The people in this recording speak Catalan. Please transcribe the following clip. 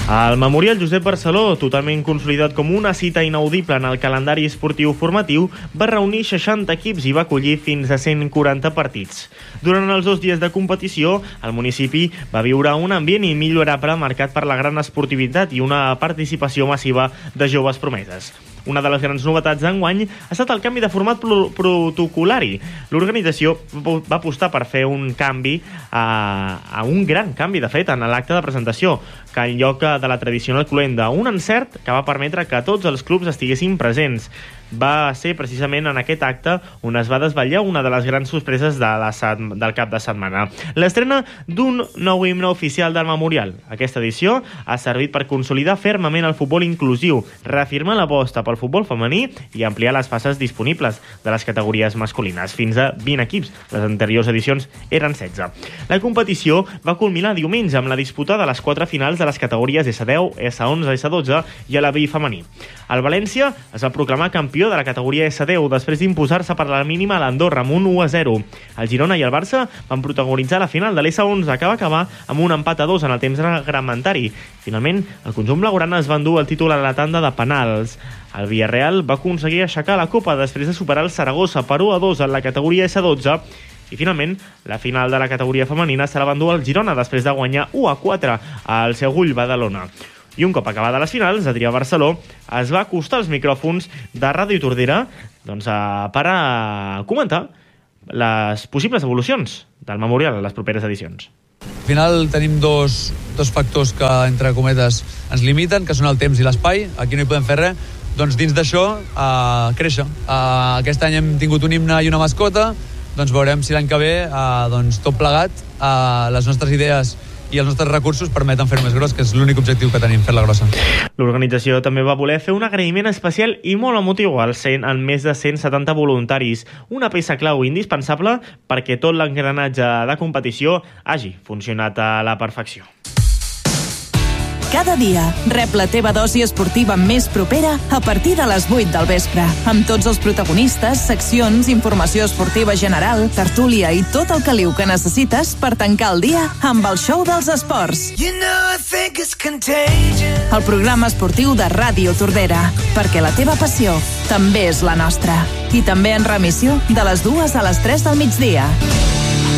El Memorial Josep Barceló, totalment consolidat com una cita inaudible en el calendari esportiu formatiu, va reunir 60 equips i va acollir fins a 140 partits. Durant els 2 dies de competició, el municipi va viure un ambient immillorable marcat per la gran esportivitat i una participació massiva de joves promeses. Una de les grans novetats d'enguany ha estat el canvi de format protocolari. L'organització va apostar per fer un canvi, un gran canvi, de fet, en l'acte de presentació, que en lloc de la tradicional cloenda, un encert que va permetre que tots els clubs estiguessin presents. Va ser precisament en aquest acte on es va desvetllar una de les grans sorpreses del cap de setmana. L'estrena d'un nou himne oficial del Memorial. Aquesta edició ha servit per consolidar fermament el futbol inclusiu, reafirmar l'aposta pel futbol femení i ampliar les fases disponibles de les categories masculines, fins a 20 equips. Les anteriors edicions eren 16. La competició va culminar diumenge amb la disputa de les 4 finals de les categories S10, S11, S12 i a la B femení. El València es va proclamar campió de la categoria S10 després d'imposar-se per la mínima a l'Andorra amb un 1-0. El Girona i el Barça van protagonitzar la final de l'S11, que va acabar amb un empat a 2 en el temps reglamentari. Finalment, el conjunt blaugrana es va endur el títol a la tanda de penals. El Villarreal va aconseguir aixecar la copa després de superar el Saragossa per 1-2 en la categoria S12. I finalment, la final de la categoria femenina se la va endur el Girona després de guanyar 1-4 al Segull Badalona. I un cop acabada les finals, Adrià Barceló es va acostar als micròfons de Ràdio Tordera per comentar les possibles evolucions del Memorial a les properes edicions. Al final tenim dos factors que, entre cometes, ens limiten, que són el temps i l'espai. Aquí no hi podem fer res. Doncs dins d'això, créixer. Aquest any hem tingut un himne i una mascota, doncs veurem si l'any que ve, tot plegat, les nostres idees i els nostres recursos permeten fer-ho més gros, que és l'únic objectiu que tenim, fer-la grossa. L'organització també va voler fer un agraïment especial i molt emotiu en més de 170 voluntaris, una peça clau indispensable perquè tot l'engranatge de competició hagi funcionat a la perfecció. Cada dia rep la teva dosi esportiva més propera a partir de les 8 del vespre, amb tots els protagonistes, seccions, informació esportiva general, tertúlia i tot el caliu que necessites per tancar el dia amb el show dels esports. El programa esportiu de Ràdio Tordera, perquè la teva passió també és la nostra. I també en remissió de les 2 a les 3 del migdia.